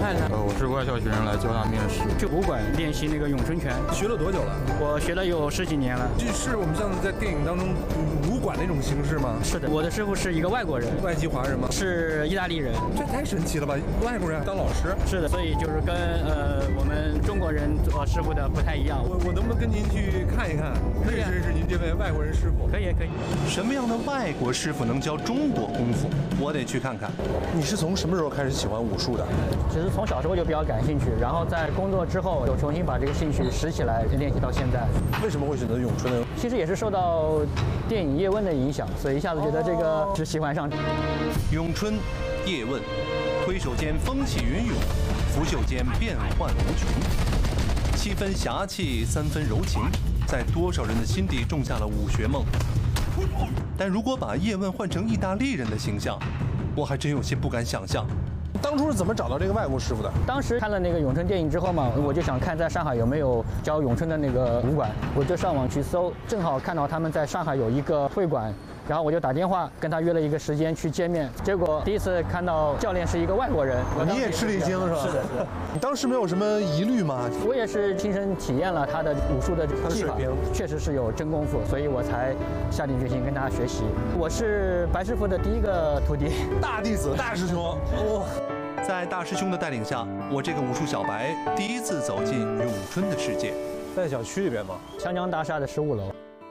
看看。 我是外校学生来交大面试。 去武馆练习那个咏春拳。 学了多久了？ 我学了有10几年了。 这是我们像在电影当中武馆那种形式吗？ 是的，我的师傅是一个外国人。 外籍华人吗？ 是意大利人。 这太神奇了吧！外国人当老师？ 是的，所以就是跟我们中国人做师傅的不太一样。 我能不能跟您去看一看，认识认识您这位外国人师傅？ 可以可以。 什么样的外国师傅能教中国功夫？我得去看看。 你是从什么时候开始喜欢武术的？ 其实从小时候就比较感兴趣，然后在工作之后又重新把这个兴趣拾起来，练习到现在。 为什么会选择咏春呢？ 其实也是受到电影《叶问》的影响，所以一下子觉得这个是喜欢上。 咏春，叶问，推手间风起云涌，拂袖间变幻无穷，7分侠气，3分柔情，在多少人的心底种下了武学梦。但如果把叶问换成意大利人的形象，我还真有些不敢想象。 当初是怎么找到这个外国师傅的？ 当时看了那个咏春电影之后嘛，我就想看在上海有没有教咏春的那个武馆，我就上网去搜，正好看到他们在上海有一个会馆，然后我就打电话跟他约了一个时间去见面。结果第一次看到教练是一个外国人， 你也吃了一惊是吧？ 是的，是的。 你当时没有什么疑虑吗？ 我也是亲身体验了他的武术的技法，确实是有真功夫，所以我才下定决心跟他学习。我是白师傅的第一个徒弟， 大弟子、大师兄。 哇！在大师兄的带领下，我这个武术小白第一次走进咏春的世界。 在小区里边吗？ 湘江大厦的15楼。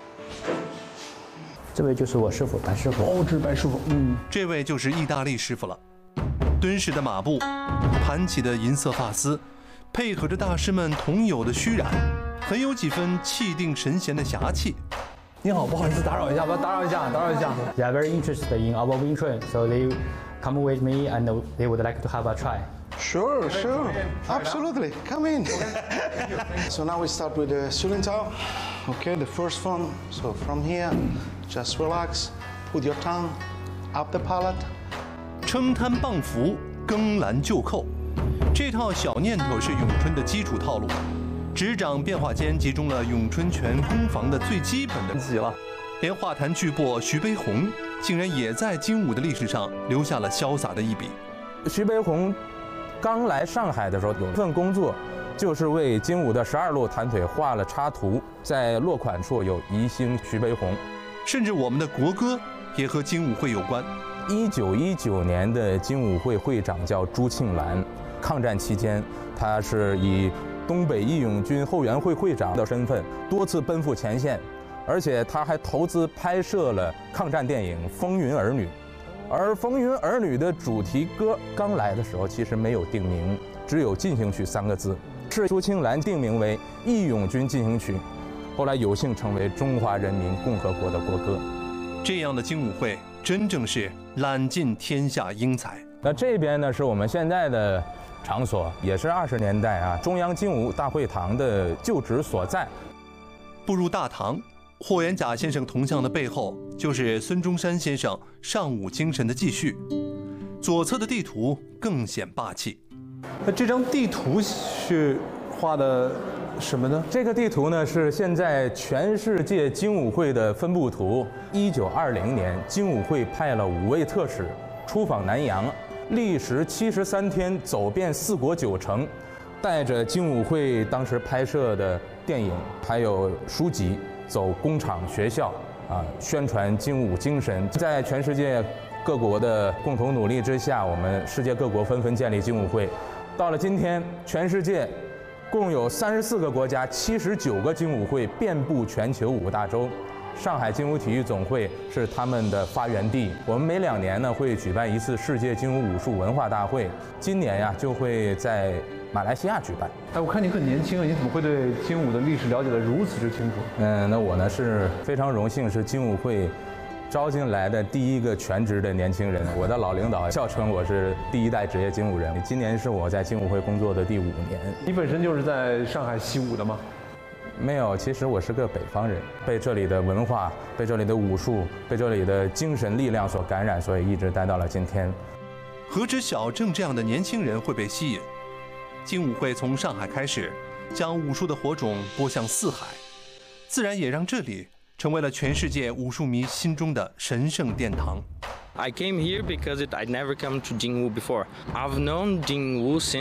这位就是我师傅白师傅。 哦，这是白师傅。 这位就是意大利师傅了。敦实的马步，盘起的银色发丝，配合着大师们同有的虚染，很有几分气定神闲的侠气。 你好，不好意思打扰一下，打扰一下。 They are very interested in our Wing Chun, so they come with me and they would like to have a try. Sure. Absolutely. Come in. So now we start with the Sulin Tao. Okay, the first one. So from here, just relax. Put your tongue up the palate. 撑摊棒扶，更拦就扣，这套小念头是咏春的基础套路。执掌变化间集中了咏春拳攻防的最基本的极了。连画坛巨擘徐悲鸿竟然也在精武的历史上留下了潇洒的一笔。 徐悲鸿刚来上海的时候，有一份工作就是为精武的12路弹腿画了插图，在落款处有宜兴徐悲鸿。 甚至我们的国歌也和精武会有关。 1919年的精武会会长叫朱庆澜，抗战期间他是以东北义勇军后援会会长的身份多次奔赴前线，而且他还投资拍摄了抗战电影《风云儿女》，而《风云儿女》的主题歌刚来的时候其实没有定名，只有进行曲3个字，是朱庆澜定名为《义勇军进行曲》，后来有幸成为中华人民共和国的国歌。 这样的精武会真正是揽尽天下英才。 那这边呢是我们现在的场所，也是20年代中央精武大会堂的旧址所在。 步入大堂，霍元甲先生铜像的背后就是孙中山先生尚武精神的继续。左侧的地图更显霸气。 那这张地图是画的什么呢？ 这个地图呢是现在全世界精武会的分布图。1920年，精武会派了5位特使出访南洋，历时73天，走遍4国9城，带着精武会当时拍摄的电影还有书籍，走工厂学校宣传精武精神。在全世界各国的共同努力之下，我们世界各国纷纷建立精武会。到了今天，全世界共有34个国家，79个精武会，遍布全球5大洲。上海精武体育总会是他们的发源地。我们每2年呢会举办一次世界精武武术文化大会，今年就会在马来西亚举办。 哎，我看你很年轻啊，你怎么会对精武的历史了解得如此之清楚？ 那我呢是非常荣幸，是精武会招进来的第一个全职的年轻人。我的老领导笑称我是第1代职业精武人。今年是我在精武会工作的第5年。 你本身就是在上海习武的吗？ 没有，其实我是个北方人，被这里的文化、被这里的武术、被这里的精神力量所感染，所以一直待到了今天。 何止小郑这样的年轻人会被吸引？精武会从上海开始，将武术的火种播向4海，自然也让这里成为了全世界武术迷心中的神圣殿堂。 I came here because I'd never come to Jingwu before. I've known Jingwu since